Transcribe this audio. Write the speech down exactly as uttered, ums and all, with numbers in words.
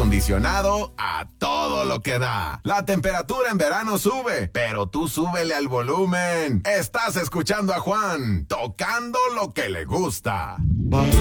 acondicionado a todo lo que da. La temperatura en verano sube, pero tú súbele al volumen. Estás escuchando a Juan, tocando lo que le gusta.